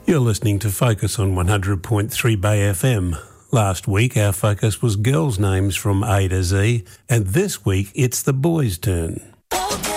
You're listening to Focus on 100.3 Bay FM. Last week our focus was girls' names from A to Z, and this week it's the boys' turn.